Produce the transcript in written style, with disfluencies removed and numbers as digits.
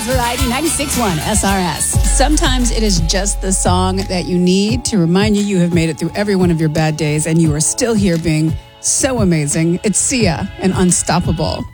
Jazz Variety 96.1 SRS. Sometimes it is just the song that you need to remind you have made it through every one of your bad days and you are still here being so amazing. It's Sia and Unstoppable.